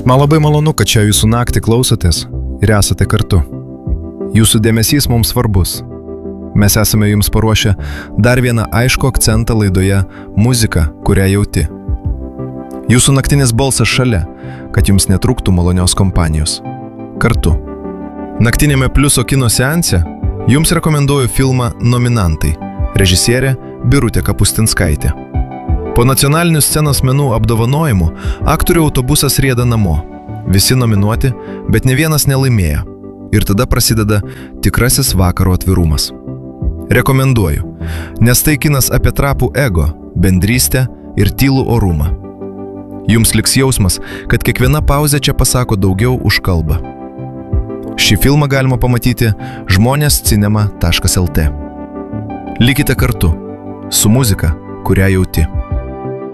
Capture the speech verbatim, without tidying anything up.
Man labai malonu, kad čia jūsų naktį klausotės ir esate kartu. Jūsų dėmesys mums svarbus. Mes esame jums paruošę dar vieną aišku akcentą laidoje Muzika, kurią jauti. Jūsų naktinis balsas šalia, kad jums netrūktų malonios kompanijos. Kartu. Naktinėme Pliuso kino seanse jums rekomenduoju filmą Nominantai, režisierė Birutė Kapustinskaitė. Po nacionalinių scenos menų apdovanojimų aktorių autobusas rieda namo. Visi nominuoti, bet ne vienas nelaimėjo. Ir tada prasideda tikrasis vakaro atvirumas. Rekomenduoju, nes tai kinas apie trapų ego, bendrystę ir tylų orumą. Jums liks jausmas, kad kiekviena pauzė čia pasako daugiau už kalbą. Šį filmą galima pamatyti žmonės cinema taškas el tė. Likite kartu su muzika, kurią jauti.